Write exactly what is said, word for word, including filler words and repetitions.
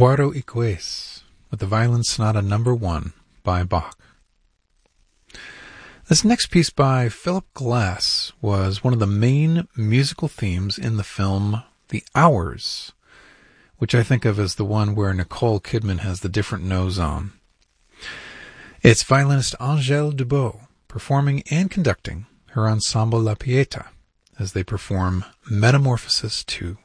Eduardo Iquez with the Violin Sonata Number One by Bach. This next piece by Philip Glass was one of the main musical themes in the film The Hours, which I think of as the one where Nicole Kidman has the different nose on. It's violinist Angèle Dubos performing and conducting her ensemble La Pietà as they perform Metamorphosis two.